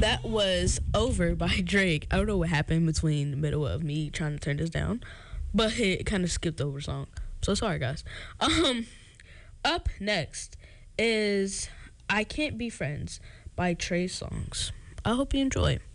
That was Over by Drake. I don't know what happened between the middle of me trying to turn this down, but it kind of skipped over song. So sorry, guys. Up next is I Can't Be Friends by Trey Songz. I hope you enjoy.